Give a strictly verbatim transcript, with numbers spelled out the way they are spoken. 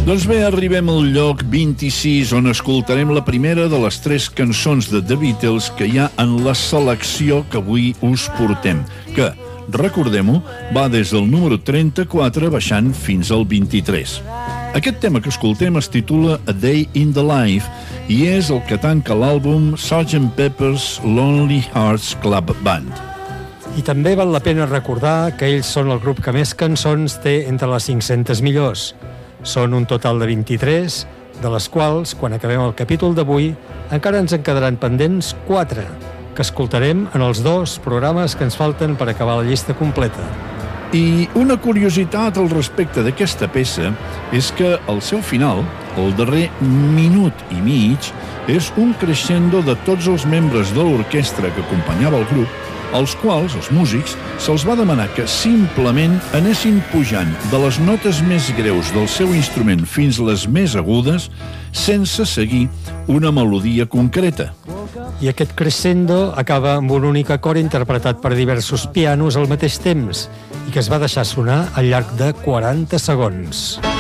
Doncs bé, arribem al lloc vint-i-sis, on escoltarem la primera de les tres cançons de The Beatles que hi ha en la selecció que avui us portem, que, recordem-ho, va des del número trenta-quatre baixant fins al vint-i-tres. Aquest tema que escoltem es titula A Day in the Life i és el que tanca l'àlbum sergeant Pepper's Lonely Hearts Club Band. I també val la pena recordar que ells són el grup que més cançons té entre les cinc-centes millors. Són un total de vint-i-tres, de les quals, quan acabem el capítol d'avui, encara ens en quedaran pendents quatre, que escoltarem en els dos programes que ens falten per acabar la llista completa. I una curiositat al respecte d'aquesta peça és que al seu final, el darrer minut i mig, és un crescendo de tots els membres de l'orquestra que acompanyava el grup, als quals, els músics, se'ls va demanar que simplement anessin pujant de les notes més greus del seu instrument fins les més agudes sense seguir una melodia concreta. I aquest crescendo acaba amb un únic acord interpretat per diversos pianos al mateix temps i que es va deixar sonar al llarg de quaranta segons.